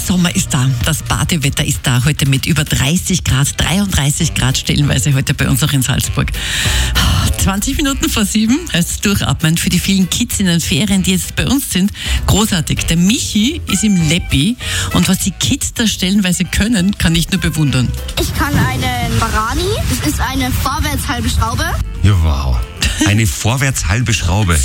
Sommer ist da, das Badewetter ist da heute mit über 30 Grad, 33 Grad stellenweise heute bei uns auch in Salzburg. 20 Minuten vor 7 heißt durchatmen für die vielen Kids in den Ferien, die jetzt bei uns sind. Großartig. Der Michi ist im Leppi und was die Kids da stellenweise können, kann ich nur bewundern. Ich kann einen Barani, das ist eine vorwärts halbe Schraube. Ja, wow. Eine vorwärts halbe Schraube.